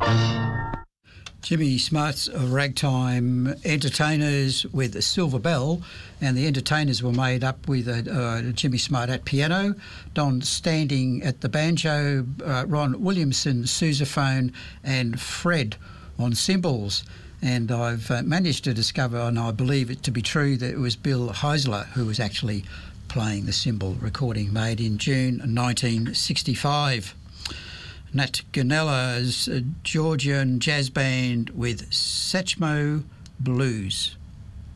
Jimmy Smart's Ragtime Entertainers with Silver Bell, and the entertainers were made up with Jimmy Smart at piano, Don Standing at the banjo, Ron Williamson sousaphone, and Fred on cymbals. And I've managed to discover, and I believe it to be true, that it was Bill Heisler who was actually playing the cymbal, recording made in June 1965. Nat Ganella's Georgian Jazz Band with Satchmo Blues.